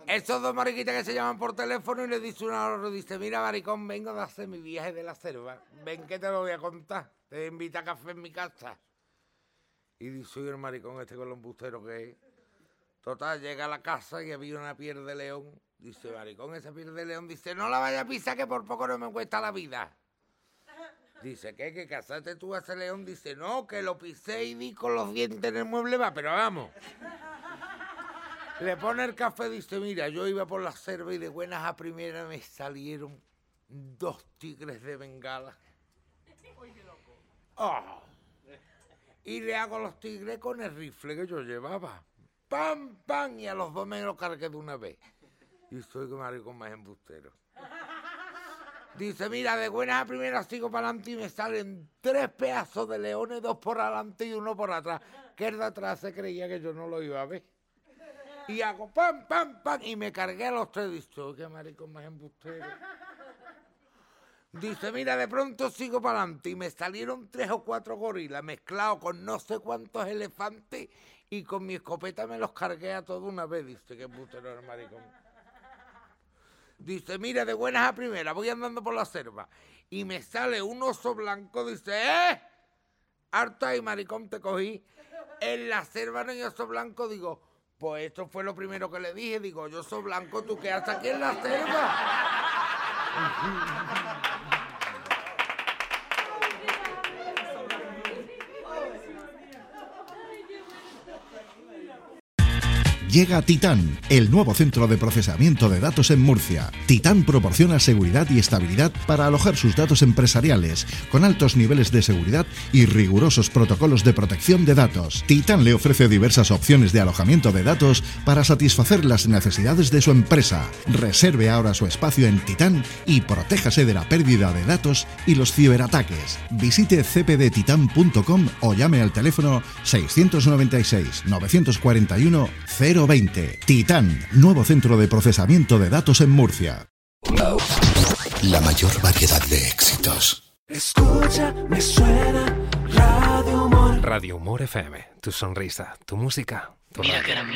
Esos dos mariquitas que se llaman por teléfono y le dice uno al otro, dice, mira, maricón, vengo de hacer mi viaje de la selva. Ven que te lo voy a contar. Te invita a café en mi casa. Y dice, oye, el maricón este con los embusteros que es. Total, llega a la casa y había una piel de león. Dice, maricón, esa piel de león. Dice, no la vaya a pisar que por poco no me cuesta la vida. Dice, ¿qué? ¿Que casaste tú a ese león? Dice, no, que lo pisé y di con los dientes en el mueble, va, pero vamos. Le pone el café, dice, mira, yo iba por la selva y de buenas a primeras me salieron 2 tigres de Bengala. Oh. Y le hago a los tigres con el rifle que yo llevaba. ¡Pam, pam! Y a los 2 me lo cargué de una vez. Y soy que maricón más embustero. Dice, mira, de buenas a primeras sigo para adelante y me salen 3 pedazos de leones, 2 por adelante y 1 por atrás. Que el de atrás se creía que yo no lo iba a ver. Y hago pam, pam, pam, y me cargué a los 3. Dice, oh, qué maricón más embustero. Dice, mira, de pronto sigo para adelante y me salieron 3 o 4 gorilas mezclados con no sé cuántos elefantes y con mi escopeta me los cargué a todos una vez. Dice, qué embustero el maricón. Dice, mira, de buenas a primeras voy andando por la selva y me sale un oso blanco. Dice, harta y maricón te cogí. En la selva no hay oso blanco. Digo, pues esto fue lo primero que le dije. Digo, yo soy blanco, ¿tú qué haces aquí en la selva? Llega Titán, el nuevo centro de procesamiento de datos en Murcia. Titán proporciona seguridad y estabilidad para alojar sus datos empresariales, con altos niveles de seguridad y rigurosos protocolos de protección de datos. Titán le ofrece diversas opciones de alojamiento de datos para satisfacer las necesidades de su empresa. Reserve ahora su espacio en Titán y protéjase de la pérdida de datos y los ciberataques. Visite cpdtitan.com o llame al teléfono 696 941 020. Titán, nuevo centro de procesamiento de datos en Murcia. La mayor variedad de éxitos. Escucha, me suena Radio Humor. Radio Humor FM, tu sonrisa, tu música, tu Mira radio. que eran